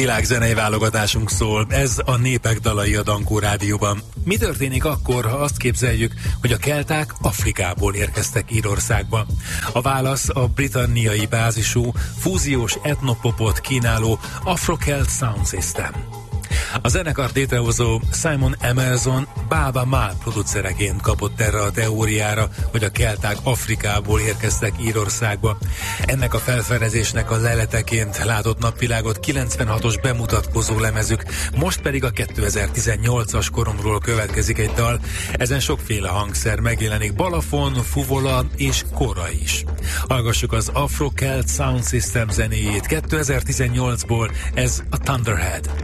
Világ zenei válogatásunk szól, ez a Népek dalai a Dankó Rádióban. Mi történik akkor, ha azt képzeljük, hogy a kelták Afrikából érkeztek Írországba? A válasz a britanniai bázisú, fúziós etnopopot kínáló Afro-Celt Sound System. A zenekart létrehozó Simon Emerson Baaba Maal producereként kapott erre a teóriára, hogy a kelták Afrikából érkeztek Írországba. Ennek a felfedezésnek a leleteként látott napvilágot 96-os bemutatkozó lemezük, most pedig a 2018-as koromról következik egy dal. Ezen sokféle hangszer megjelenik, balafon, fuvola és kora is. Hallgassuk az Afro-Celt Sound System zenéjét 2018-ból, ez a Thunderhead.